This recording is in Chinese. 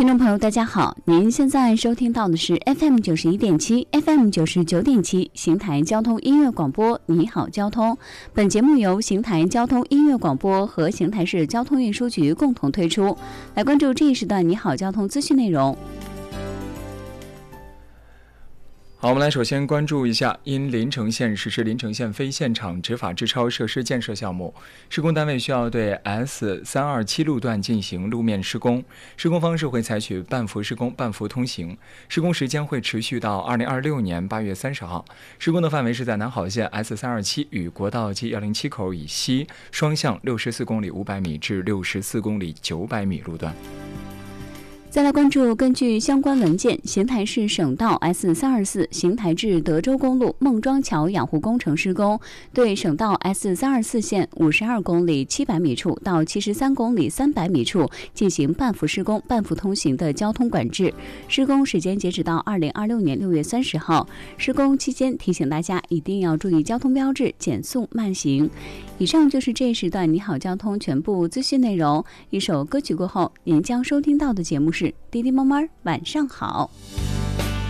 听众朋友大家好，您现在收听到的是 FM91.7 FM99.7 邢台交通音乐广播你好交通。本节目由邢台交通音乐广播和邢台市交通运输局共同推出。来关注这一时段你好交通资讯内容。 好，我们来首先关注一下，因临城县实施临城县非现场执法滞超设施建设项目，施工单位需要对 S327 路段进行路面施工，施工方式会采取半幅施工、半幅通行，施工时间会持续到2026年8月30号。施工的范围是在南好线 S327 与国道 G107 口以西双向64公里500米至64公里900米路段。 再来关注，根据相关文件，邢台市省道 S324 邢台至德州公路孟庄桥养护工程施工，对省道 S324 线52公里700米处到73公里300米处进行半幅施工、半幅通行的交通管制。施工时间截止到2026年6月30号。施工期间提醒大家一定要注意交通标志，减速慢行。以上就是这一时段你好交通全部资讯内容。一首歌曲过后，您将收听到的节目是滴滴猫猫晚上好。